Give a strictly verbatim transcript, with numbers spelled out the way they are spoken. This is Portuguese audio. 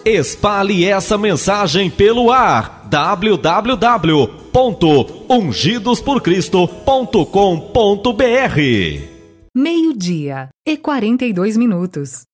Espalhe essa mensagem pelo ar. w w w ponto ungidos por cristo ponto com ponto b r. Meio-dia e quarenta e dois minutos.